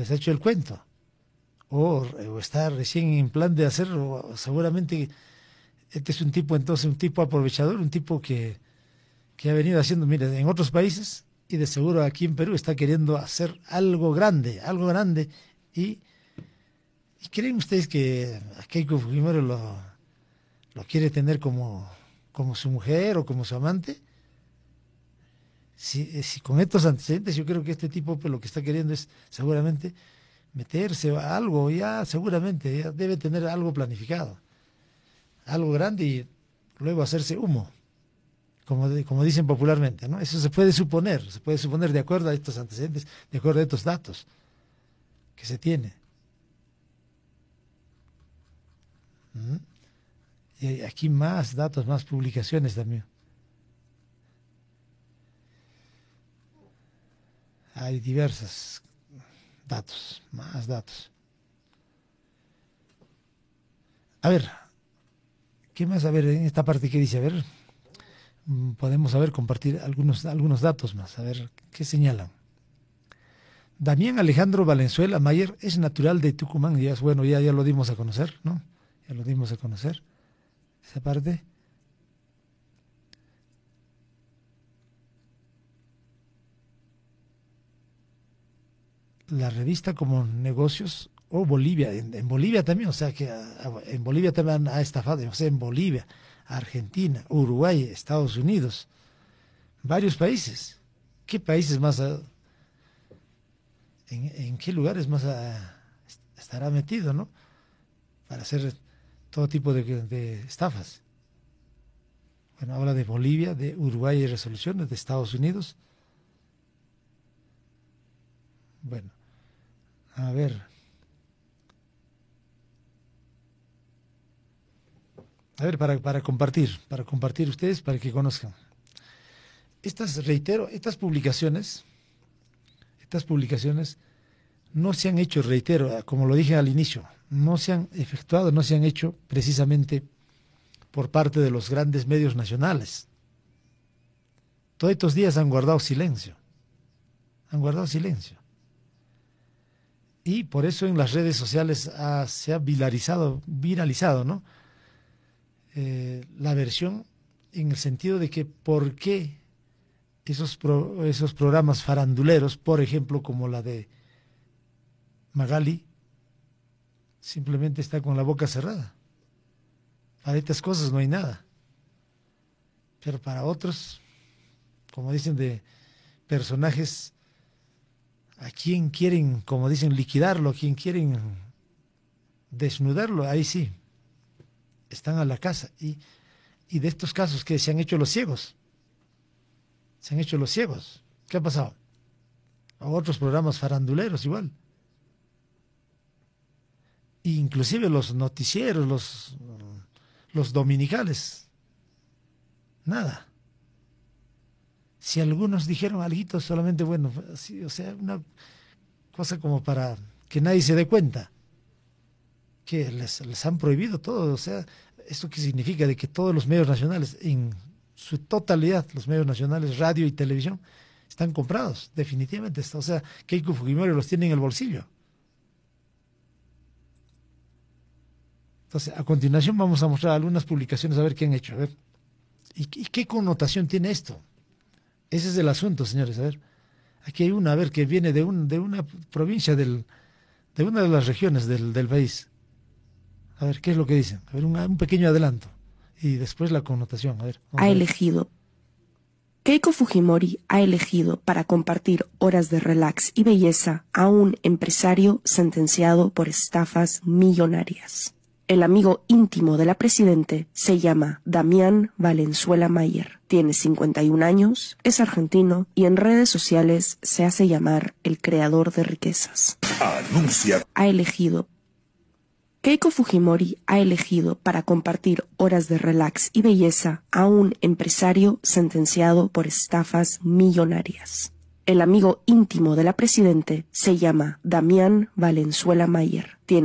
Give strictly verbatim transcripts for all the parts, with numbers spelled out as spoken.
les ha hecho el cuento. O, o está recién en plan de hacerlo. Seguramente este es un tipo, entonces, un tipo aprovechador, un tipo que, que ha venido haciendo, mire, en otros países y de seguro aquí en Perú está queriendo hacer algo grande, algo grande. ¿Y, y creen ustedes que a Keiko Fujimori lo, lo quiere tener como, como su mujer o como su amante? Si, si con estos antecedentes, yo creo que este tipo pues, lo que está queriendo es seguramente meterse a algo, ya seguramente ya debe tener algo planificado, algo grande y luego hacerse humo, como, de, como dicen popularmente, ¿no? Eso se puede suponer, se puede suponer de acuerdo a estos antecedentes, de acuerdo a estos datos que se tiene. ¿Mm? Y hay aquí más datos, más publicaciones también. Hay diversos datos, más datos. A ver, ¿qué más? A ver, en esta parte que dice, a ver, podemos, a ver, compartir algunos, algunos datos más, a ver, ¿qué señalan? Damián Alejandro Valenzuela Mayer es natural de Tucumán, ya es bueno, ya, ya lo dimos a conocer, ¿no? Ya lo dimos a conocer, esa parte. La revista como Negocios o Bolivia, en, en Bolivia también, o sea que a, a, en Bolivia también ha estafado, o sea, en Bolivia, Argentina, Uruguay, Estados Unidos, varios países. ¿Qué países más, a, en, en qué lugares más a, estará metido, ¿no? Para hacer todo tipo de, de estafas. Bueno, habla de Bolivia, de Uruguay y resoluciones, de Estados Unidos. Bueno, a ver. A ver, para, para compartir, para compartir ustedes, para que conozcan. Estas, reitero, estas publicaciones, estas publicaciones no se han hecho, reitero, como lo dije al inicio, no se han efectuado, no se han hecho precisamente por parte de los grandes medios nacionales. Todos estos días han guardado silencio, han guardado silencio. Y por eso en las redes sociales ha, se ha viralizado, viralizado, ¿no? Eh, la versión en el sentido de que por qué esos, pro, esos programas faranduleros, por ejemplo, como la de Magali, simplemente está con la boca cerrada. Para estas cosas no hay nada. Pero para otros, como dicen, de personajes a quien quieren, como dicen, liquidarlo, a quien quieren desnudarlo, ahí sí, están a la casa. Y, y de estos casos que se han hecho los ciegos, se han hecho los ciegos. ¿Qué ha pasado? A otros programas faranduleros igual. E inclusive los noticieros, los, los dominicales. Nada. Si algunos dijeron algo, solamente, bueno, sí, o sea, una cosa como para que nadie se dé cuenta. Que les, les han prohibido todo. O sea, ¿esto qué significa? De que todos los medios nacionales, en su totalidad, los medios nacionales, radio y televisión, están comprados, definitivamente. O sea, Keiko Fujimori los tiene en el bolsillo. Entonces, a continuación vamos a mostrar algunas publicaciones a ver qué han hecho. A ver, ¿y, y qué connotación tiene esto? Ese es el asunto, señores. A ver, aquí hay una, a ver, que viene de, un, de una provincia, del, de una de las regiones del, del país. A ver, ¿qué es lo que dicen? A ver, un, un pequeño adelanto. Y después la connotación. A ver. Ha elegido. Keiko Fujimori ha elegido para compartir horas de relax y belleza a un empresario sentenciado por estafas millonarias. El amigo íntimo de la presidente se llama Damián Valenzuela Mayer. Tiene cincuenta y un años, es argentino y en redes sociales se hace llamar el creador de riquezas. Anuncia. Ha elegido. Keiko Fujimori ha elegido para compartir horas de relax y belleza a un empresario sentenciado por estafas millonarias. El amigo íntimo de la presidente se llama Damián Valenzuela Mayer. Tiene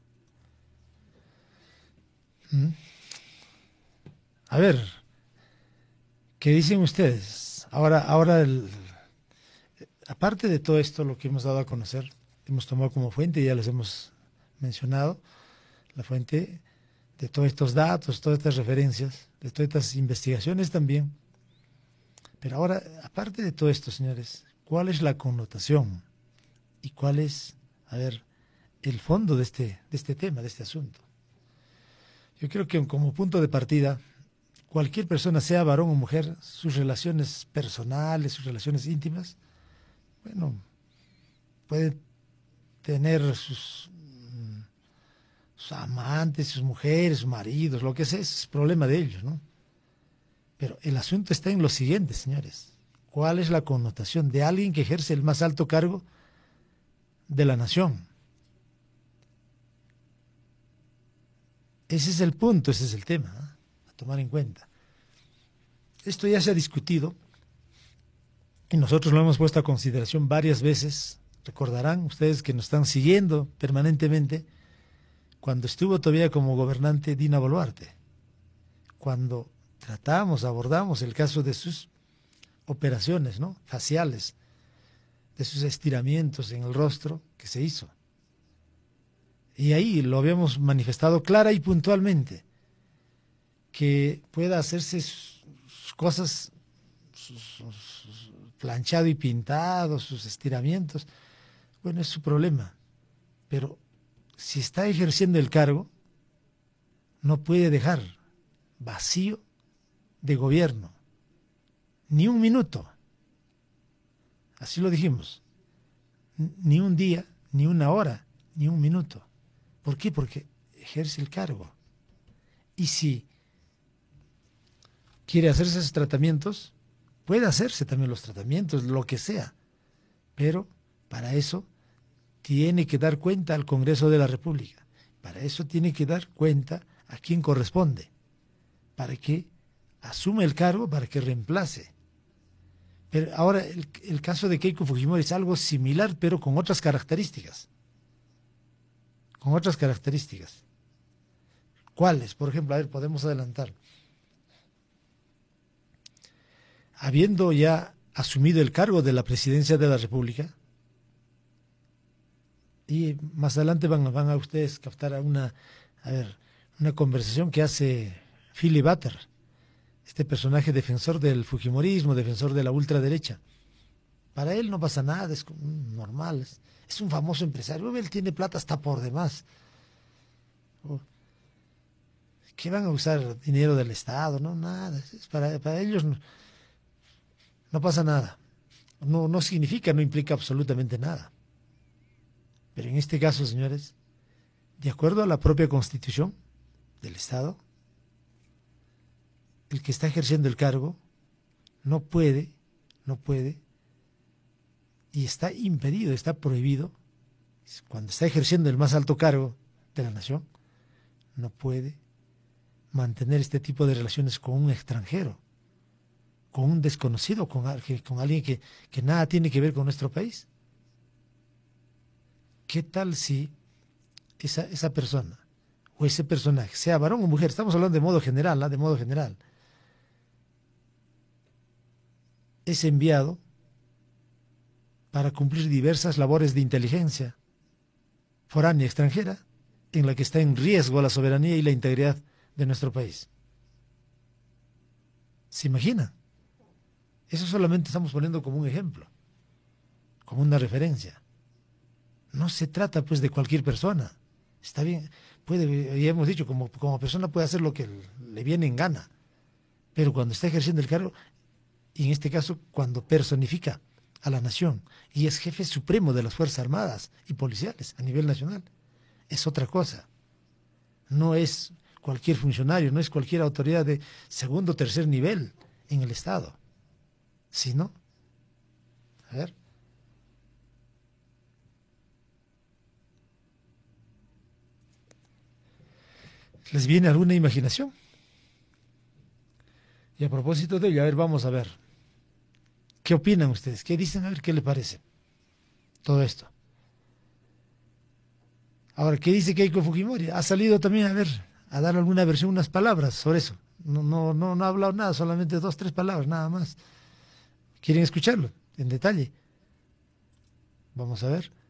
A ver, ¿qué dicen ustedes? Ahora, ahora el, aparte de todo esto, lo que hemos dado a conocer, hemos tomado como fuente, ya les hemos mencionado, la fuente de todos estos datos, todas estas referencias, de todas estas investigaciones también. Pero ahora, aparte de todo esto, señores, ¿cuál es la connotación? ¿Y cuál es, a ver, el fondo de este, de este tema, de este asunto? Yo creo que como punto de partida, cualquier persona, sea varón o mujer, sus relaciones personales, sus relaciones íntimas, bueno, puede tener sus, sus amantes, sus mujeres, sus maridos, lo que sea, es problema de ellos, ¿no? Pero el asunto está en lo siguiente, señores. ¿Cuál es la connotación de alguien que ejerce el más alto cargo de la nación? Ese es el punto, ese es el tema, ¿eh? A tomar en cuenta. Esto ya se ha discutido y nosotros lo hemos puesto a consideración varias veces. Recordarán ustedes que nos están siguiendo permanentemente cuando estuvo todavía como gobernante Dina Boluarte, cuando tratamos, abordamos el caso de sus operaciones, ¿no?, faciales, de sus estiramientos en el rostro que se hizo. Y ahí lo habíamos manifestado clara y puntualmente, que pueda hacerse sus, sus cosas, sus, sus, sus planchado y pintado, sus estiramientos, bueno, es su problema. Pero si está ejerciendo el cargo, no puede dejar vacío de gobierno, ni un minuto. Así lo dijimos. Ni un día, ni una hora, ni un minuto. ¿Por qué? Porque ejerce el cargo. Y si quiere hacerse esos tratamientos, puede hacerse también los tratamientos, lo que sea. Pero para eso tiene que dar cuenta al Congreso de la República. Para eso tiene que dar cuenta a quien corresponde. Para que asume el cargo, para que reemplace. Pero ahora el, el caso de Keiko Fujimori es algo similar, pero con otras características. Con otras características. ¿Cuáles? Por ejemplo, a ver, podemos adelantar. Habiendo ya asumido el cargo de la presidencia de la República, y más adelante van, van a ustedes captar una, a ver, una conversación que hace Philly Butter, este personaje defensor del fujimorismo, defensor de la ultraderecha. Para él no pasa nada, es normal, es, es un famoso empresario, él tiene plata hasta por demás. ¿Qué van a usar dinero del Estado? No, nada, es para, para ellos no, no pasa nada. No, no significa, no implica absolutamente nada. Pero en este caso, señores, de acuerdo a la propia Constitución del Estado, el que está ejerciendo el cargo no puede, no puede, y está impedido, está prohibido, cuando está ejerciendo el más alto cargo de la nación, no puede mantener este tipo de relaciones con un extranjero, con un desconocido, con, con alguien que, que nada tiene que ver con nuestro país. ¿Qué tal si esa, esa persona o ese personaje, sea varón o mujer, estamos hablando de modo general, ¿eh? de modo general, es enviado para cumplir diversas labores de inteligencia foránea extranjera en la que está en riesgo la soberanía y la integridad de nuestro país? ¿Se imagina? Eso solamente estamos poniendo como un ejemplo, como una referencia. No se trata pues de cualquier persona. Está bien, puede, ya hemos dicho, como, como persona puede hacer lo que le viene en gana, pero cuando está ejerciendo el cargo, y en este caso cuando personifica a la nación y es jefe supremo de las Fuerzas Armadas y policiales a nivel nacional, es otra cosa. No es cualquier funcionario, no es cualquier autoridad de segundo o tercer nivel en el Estado, sino, a ver, ¿les viene alguna imaginación? Y a propósito de ello, a ver, vamos a ver. ¿Qué opinan ustedes? ¿Qué dicen? A ver, ¿qué les parece todo esto? Ahora, ¿qué dice Keiko Fujimori? Ha salido también, a ver, a dar alguna versión, unas palabras sobre eso. No, no, no, no ha hablado nada, solamente dos, tres palabras, nada más. ¿Quieren escucharlo en detalle? Vamos a ver.